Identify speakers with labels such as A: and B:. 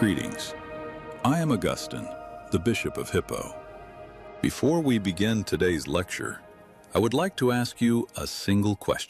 A: Greetings. I am Augustine, the Bishop of Hippo. Before we begin today's lecture, I would like to ask you a single question.